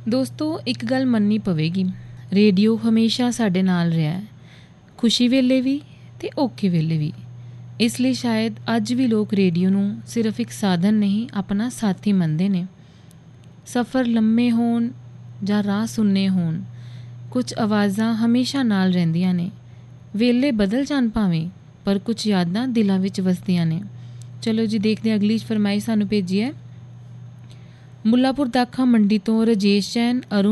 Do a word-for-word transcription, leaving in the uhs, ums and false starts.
ਦੋਸਤੋ ਇੱਕ ਗੱਲ ਮੰਨਣੀ ਪਵੇਗੀ, ਰੇਡੀਓ ਹਮੇਸ਼ਾ ਸਾਡੇ ਨਾਲ ਰਿਹਾ ਹੈ, ਖੁਸ਼ੀ ਵੇਲੇ ਵੀ ਅਤੇ ਔਖੇ ਵੇਲੇ ਵੀ। ਇਸ ਲਈ ਸ਼ਾਇਦ ਅੱਜ ਵੀ ਲੋਕ ਰੇਡੀਓ ਨੂੰ ਸਿਰਫ ਇੱਕ ਸਾਧਨ ਨਹੀਂ, ਆਪਣਾ ਸਾਥੀ ਮੰਨਦੇ ਨੇ। ਸਫ਼ਰ ਲੰਮੇ ਹੋਣ ਜਾਂ ਰਾਹ ਸੁੰਨੇ ਹੋਣ, ਕੁਝ ਆਵਾਜ਼ਾਂ ਹਮੇਸ਼ਾ ਨਾਲ ਰਹਿੰਦੀਆਂ ਨੇ। ਵੇਲੇ ਬਦਲ ਜਾਣ ਭਾਵੇਂ, ਪਰ ਕੁਝ ਯਾਦਾਂ ਦਿਲਾਂ ਵਿੱਚ ਵਸਦੀਆਂ ਨੇ। ਚਲੋ ਜੀ, ਦੇਖਦੇ ਹਾਂ ਅਗਲੀ ਫਰਮਾਇਸ਼ ਸਾਨੂੰ ਭੇਜੀ ਹੈ। ਮੁੱਲਾਪੁਰ ਦਾਖਾ ਮੰਡੀ ਤੋਂ ਰਾਜੇਸ਼ ਜੈਨ, ਅਰੁਣ